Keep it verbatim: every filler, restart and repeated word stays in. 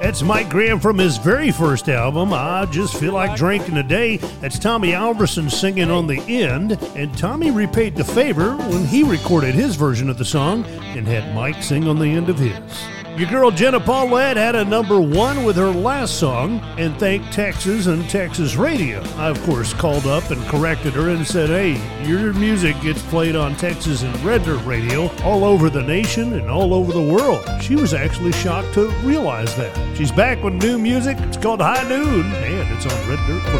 That's Mike Graham from his very first album, I Just Feel Like Drinking Today. That's Tommy Alverson singing on the end. And Tommy repaid the favor when he recorded his version of the song and had Mike sing on the end of his. Your girl Jenna Paulette had a number one with her last song and thanked Texas and Texas radio. I, of course, called up and corrected her and said, hey, your music gets played on Texas and Red Dirt radio all over the nation and all over the world. She was actually shocked to realize that. She's back with new music. It's called High Noon, and it's on Red Dirt Radio.